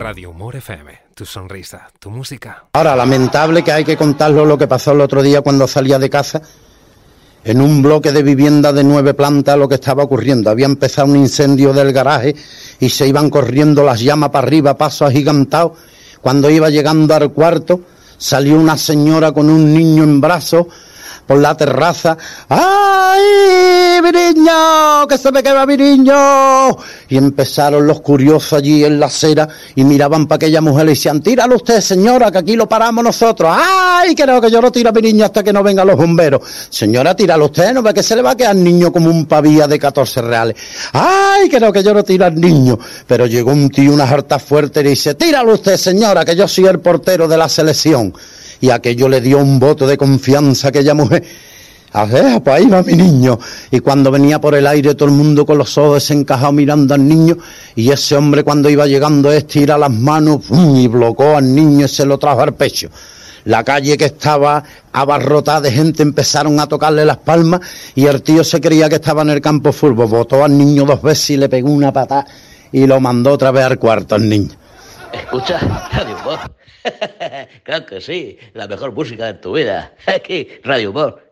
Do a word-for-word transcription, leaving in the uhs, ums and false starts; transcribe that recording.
Radio Humor F M, tu sonrisa, tu música. Ahora, lamentable que hay que contarlo lo que pasó el otro día cuando salía de casa. En un bloque de vivienda de nueve plantas lo que estaba ocurriendo. Había empezado un incendio del garaje y se iban corriendo las llamas para arriba, paso agigantado. Cuando iba llegando al cuarto, salió una señora con un niño en brazos por la terraza. ¡Ay, mi niño! ¡Que se me quema mi niño! Y empezaron los curiosos allí en la acera y miraban para aquella mujer y decían: tíralo usted, señora, que aquí lo paramos nosotros. ¡Ay, creo que yo no tiro a mi niño hasta que no vengan los bomberos! Señora, tíralo usted, no ve que se le va a quedar al niño como un pavía de catorce reales. ¡Ay, creo que yo no tiro al niño! Pero llegó un tío, una jarta fuerte, y dice: tíralo usted, señora, que yo soy el portero de la selección. Y aquello le dio un voto de confianza a aquella mujer. A ver, pues ahí va mi niño. Y cuando venía por el aire todo el mundo con los ojos desencajados mirando al niño, y ese hombre cuando iba llegando estira las manos ¡pum!, y bloqueó al niño y se lo trajo al pecho. La calle, que estaba abarrotada de gente, empezaron a tocarle las palmas y el tío se creía que estaba en el campo de fútbol. Botó al niño dos veces y le pegó una patada y lo mandó otra vez al cuarto al niño. Escucha, Radio Humor. Claro que sí, la mejor música de tu vida. Aquí, Radio Humor.